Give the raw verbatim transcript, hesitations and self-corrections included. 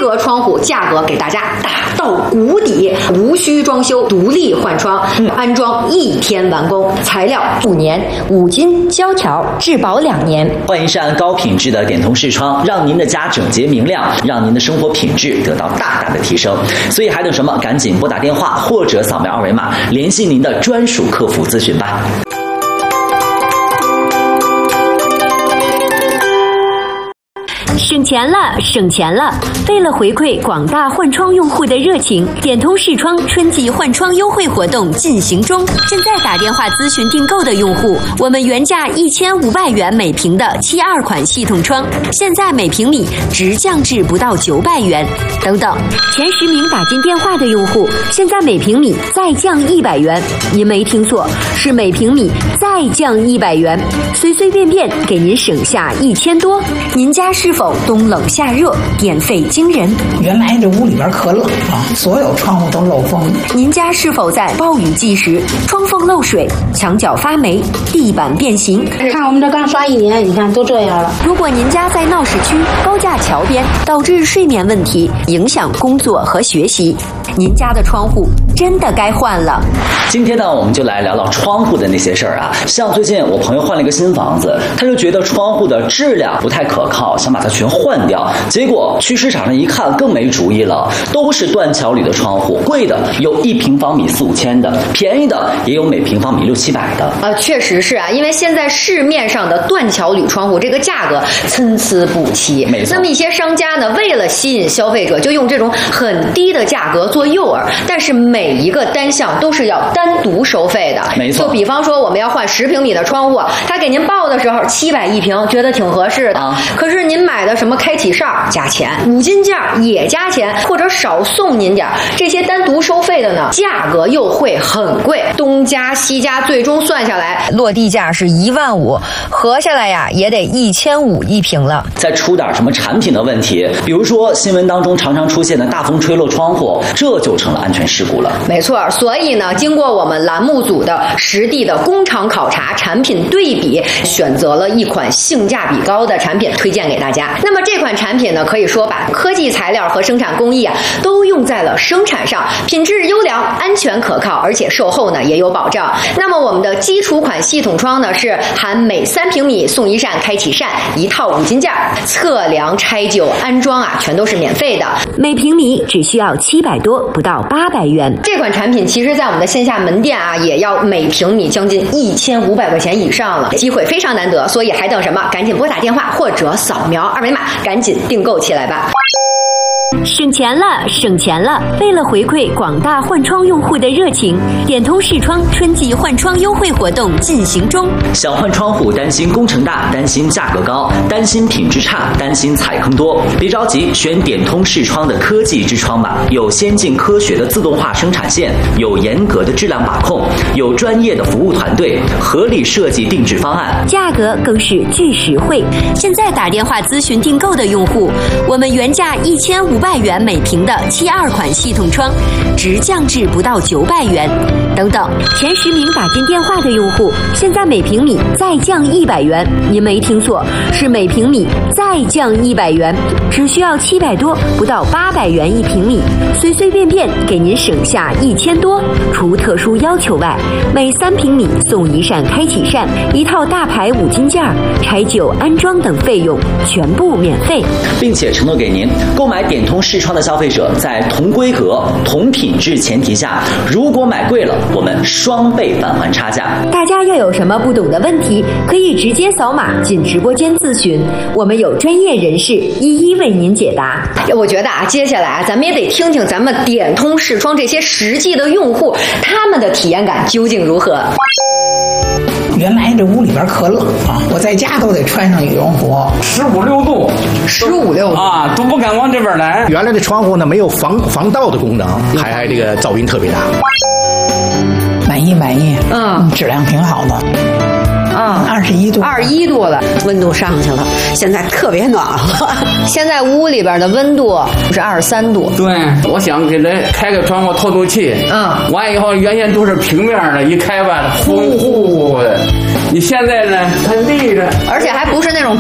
格窗户价格给大家打到谷底，无需装修，独立换窗，安装一天完工，材料五年，五金胶条，质保两年。 换一扇高品质的点通视窗，让您的家整洁明亮，让您的生活品质得到大大的提升。所以还等什么？赶紧拨打电话或者扫描二维码，联系您的专属客服咨询吧。 省钱了，省钱了！为了回馈广大换窗用户的热情，点通视窗春季换窗优惠活动进行中。现在打电话咨询订购的用户，我们原价一千五百元每平的七二款系统窗，现在每平米直降至不到九百元。等等，前十名打进电话的用户，现在每平米再降一百元。您没听错，是每平米再降一百元，随随便便给您省下一千多。您家是否冬冷夏热，电费惊人？ 原来这屋里边可冷啊，所有窗户都漏风。 您家是否在暴雨季时窗缝漏水、墙角发霉、地板变形？ 看我们这刚刷一年，你看都这样了。 如果您家在闹市区、高架桥边，导致睡眠问题，影响工作和学习，您家的窗户真的该换了。 今天呢，我们就来聊聊窗户的那些事儿啊。像最近我朋友换了一个新房子，他就觉得窗户的质量不太可靠，想把它全换掉。结果去市场上一看，更没主意了，都是断桥铝的窗户，贵的有一平方米四五千的，便宜的也有每平方米六七百的。 呃，确实是啊，因为现在市面上的断桥铝窗户这个价格参差不齐。 没错。 那么一些商家呢，为了吸引消费者，就用这种很低的价格做诱饵，但是每一个单项都是要单独收费的。 没错。 就比方说我们要换十平米的窗户，他给您报的时候七百一平，觉得挺合适的。啊、可是您买的什么开启哨加钱，五金件也加钱，或者少送您点，这些单独收费的呢，价格又会很贵，东加西加，最终算下来落地价是一万五，合下来呀也得一千五一平了。 再出点什么产品的问题，比如说新闻当中常常出现的大风吹漏窗户，这就成了安全事故了。 没错，所以呢，经过我们栏目组的实地的工厂考察、产品对比，选择了一款性价比高的产品推荐给大家。那么这款产品呢，可以说把科技材料和生产工艺啊都用在了生产上，品质优良、安全可靠，而且售后呢也有保障。那么我们的基础款系统窗呢，是含每三平米送一扇开启扇，一套五金件，测量、拆旧、安装啊全都是免费的， 每平米只需要七百多，不到八百元。 这款产品其实在我们的线下门店啊，也要每平米将近一千五百块钱以上了，机会非常难得，所以还等什么？赶紧拨打电话或者扫描二维码，赶紧订购起来吧。 省钱了，省钱了！为了回馈广大换窗用户的热情，点通视窗春季换窗优惠活动进行中。 想换窗户，担心工程大，担心价格高，担心品质差，担心踩坑多，别着急，选点通视窗的科技之窗吧。有先进科学的自动化生产线，有严格的质量把控，有专业的服务团队，合理设计定制方案， 价格更是巨实惠。现在打电话咨询订购的用户，我们原价一千五百元每平的七二款系统窗，直降至不到九百元。等等，前十名打进电话的用户，现在每平米再降一百元。您没听错，是每平米再降一百元，只需要七百多，不到八百元一平米，随随便便给您省下一千多。除特殊要求外，每三平米送一扇开启扇，一套大牌五金件，拆旧、安装等费用全部免费， 并且承诺给您购买点通视窗的消费者，在同规格、同品质前提下，如果买贵了，我们双倍返还差价。 大家要有什么不懂的问题，可以直接扫码进直播间咨询，我们有专业人士一一为您解答。 我觉得啊，接下来啊，咱们也得听听咱们点通视窗这些实际的用户，他们的体验感究竟如何。 原来这屋里边可冷啊，我在家都得穿上羽绒服， 十五六度， 十五六度啊，都不敢往这边来。 原来的窗户呢没有防防盗的功能，还还这个噪音特别大。 满意满意， 嗯， 质量挺好的。 啊， 二十一度， 二十一度了，温度上去了，现在特别暖和。 现在屋里边的温度是二十三度。 对，我想给它开个窗户透透气。 嗯， 完以后原先都是平面的，一开吧，呼呼的。你现在呢，它立着， 而且还不是那种